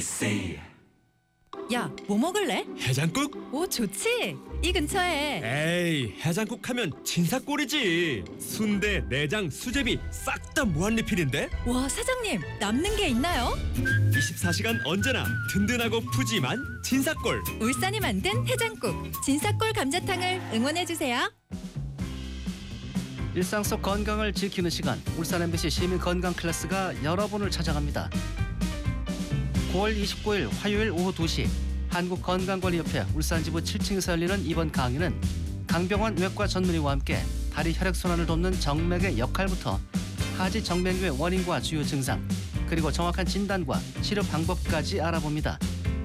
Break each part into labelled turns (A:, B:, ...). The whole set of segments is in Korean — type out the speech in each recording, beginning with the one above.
A: MBC.
B: 야, 뭐 먹을래?
C: 해장국?
B: 오, 좋지. 이 근처에.
C: 에이, 해장국 하면 진사골이지. 순대, 내장, 수제비 싹 다 무한리필인데?
B: 와, 사장님, 남는 게 있나요?
C: 24시간 언제나 든든하고 푸짐한 진사골.
B: 울산이 만든 해장국 진사골 감자탕을 응원해주세요.
D: 일상 속 건강을 지키는 시간, 울산 MBC 시민 건강 클래스가 여러분을 찾아갑니다. 9월 29일 화요일 오후 2시 한국건강관리협회 울산지부 7층에서 열리는 이번 강의는 강병환 외과 전문의와 함께 다리 혈액순환을 돕는 정맥의 역할부터 하지 정맥류의 원인과 주요 증상, 그리고 정확한 진단과 치료 방법까지 알아봅니다.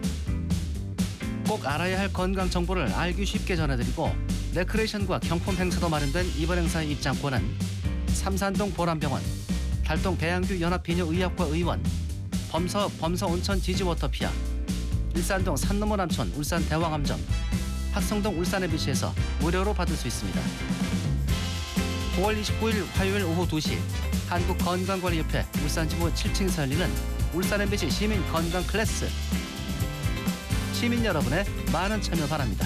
D: 꼭 알아야 할 건강 정보를 알기 쉽게 전해드리고 레크레이션과 경품 행사도 마련된 이번 행사의 입장권은 삼산동 보람병원, 달동 배양규 연합비뇨의학과 의원, 범서 온천 지지워터피아, 일산동 산너머 남촌 울산 대왕암점, 학성동 울산 MBC에서 무료로 받을 수 있습니다. 9월 29일 화요일 오후 2시 한국건강관리협회 울산지부 7층에서 열리는 울산 MBC 시민 건강 클래스. 시민 여러분의 많은 참여 바랍니다.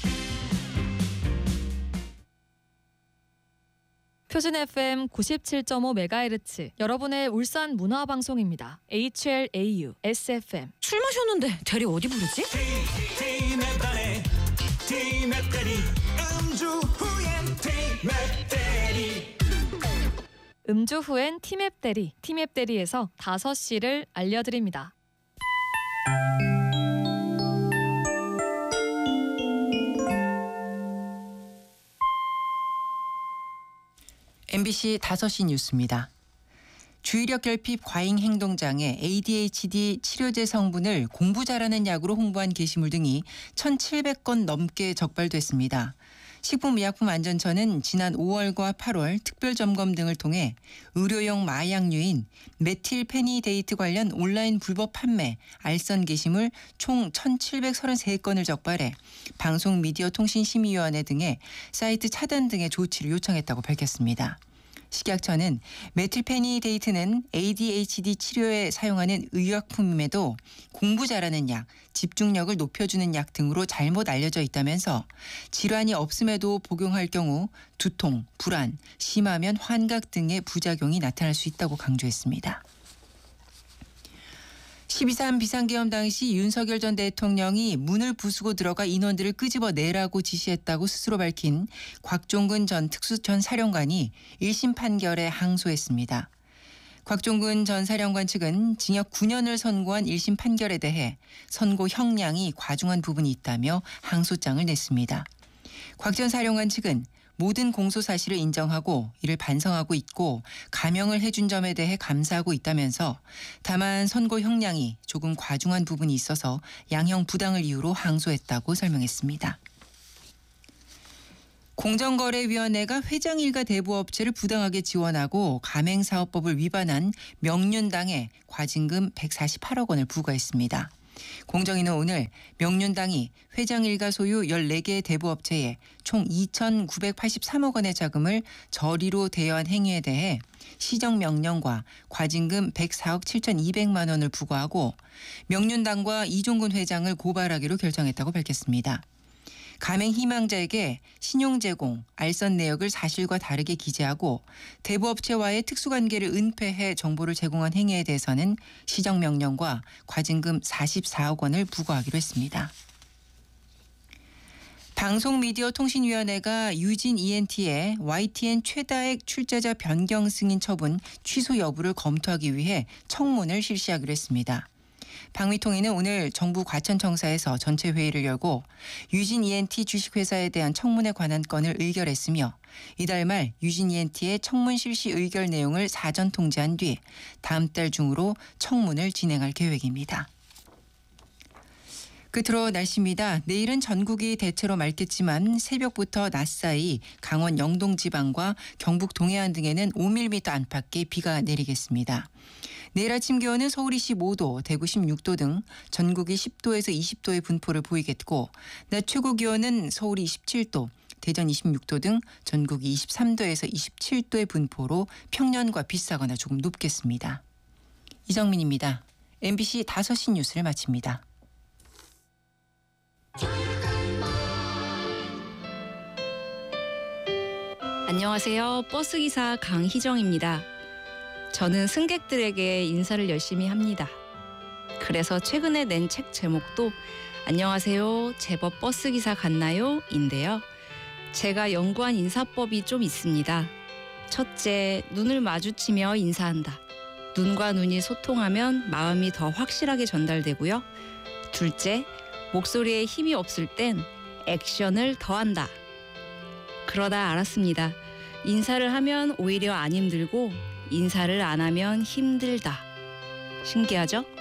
E: 표준 FM 97.5MHz 여러분의 울산 문화 방송입니다. HLAU SFM.
B: 술 마셨는데 대리 어디 부르지?
A: 팀의 반에 팀의 대리 음주 후엔 팀의 대리.
E: 음주 후엔 티맵 대리, 티맵 대리에서 5시를 알려드립니다.
F: MBC 5시 뉴스입니다. 주의력 결핍 과잉 행동장애 ADHD 치료제 성분을 공부 잘하는 약으로 홍보한 게시물 등이 1,700건 넘게 적발됐습니다. 식품의약품안전처는 지난 5월과 8월 특별점검 등을 통해 의료용 마약류인 메틸페니데이트 관련 온라인 불법 판매, 알선 게시물 총 1,733건을 적발해 방송미디어통신심의위원회 등의 사이트 차단 등의 조치를 요청했다고 밝혔습니다. 식약처는 메틸페니데이트는 ADHD 치료에 사용하는 의약품임에도 공부 잘하는 약, 집중력을 높여주는 약 등으로 잘못 알려져 있다면서 질환이 없음에도 복용할 경우 두통, 불안, 심하면 환각 등의 부작용이 나타날 수 있다고 강조했습니다. 12.3 비상계엄 당시 윤석열 전 대통령이 문을 부수고 들어가 인원들을 끄집어내라고 지시했다고 스스로 밝힌 곽종근 전 특수전 사령관이 1심 판결에 항소했습니다. 곽종근 전 사령관 측은 징역 9년을 선고한 1심 판결에 대해 선고 형량이 과중한 부분이 있다며 항소장을 냈습니다. 곽 전 사령관 측은 모든 공소 사실을 인정하고 이를 반성하고 있고 감형을 해준 점에 대해 감사하고 있다면서 다만 선고 형량이 조금 과중한 부분이 있어서 양형 부당을 이유로 항소했다고 설명했습니다. 공정거래위원회가 회장 일가 대부업체를 부당하게 지원하고 가맹사업법을 위반한 명륜당에 과징금 148억 원을 부과했습니다. 공정위는 오늘 명륜당이 회장 일가 소유 14개 대부업체에 총 2,983억 원의 자금을 저리로 대여한 행위에 대해 시정명령과 과징금 104억 7,200만 원을 부과하고 명륜당과 이종근 회장을 고발하기로 결정했다고 밝혔습니다. 가맹 희망자에게 신용 제공, 알선 내역을 사실과 다르게 기재하고 대부업체와의 특수관계를 은폐해 정보를 제공한 행위에 대해서는 시정명령과 과징금 44억 원을 부과하기로 했습니다. 방송미디어통신위원회가 유진 ENT의 YTN 최다액 출제자 변경 승인 처분 취소 여부를 검토하기 위해 청문을 실시하기로 했습니다. 방위통위는 오늘 정부 과천청사에서 전체 회의를 열고 유진 ENT 주식회사에 대한 청문에 관한 건을 의결했으며 이달 말 유진 ENT의 청문 실시 의결 내용을 사전 통지한 뒤 다음 달 중으로 청문을 진행할 계획입니다. 끝으로 날씨입니다. 내일은 전국이 대체로 맑겠지만 새벽부터 낮 사이 강원 영동 지방과 경북 동해안 등에는 5mm 안팎의 비가 내리겠습니다. 내일 아침 기온은 서울이 15도, 대구 16도 등 전국이 10도에서 20도의 분포를 보이겠고 낮 최고 기온은 서울이 27도, 대전 26도 등 전국이 23도에서 27도의 분포로 평년과 비슷하거나 조금 높겠습니다. 이정민입니다. MBC 5시 뉴스를 마칩니다.
G: 안녕하세요. 버스기사 강희정입니다. 저는 승객들에게 인사를 열심히 합니다. 그래서 최근에 낸 책 제목도 안녕하세요. 제법 버스기사 같나요? 인데요. 제가 연구한 인사법이 좀 있습니다. 첫째, 눈을 마주치며 인사한다. 눈과 눈이 소통하면 마음이 더 확실하게 전달되고요. 둘째, 목소리에 힘이 없을 땐 액션을 더한다. 그러다 알았습니다. 인사를 하면 오히려 안 힘들고 인사를 안 하면 힘들다. 신기하죠?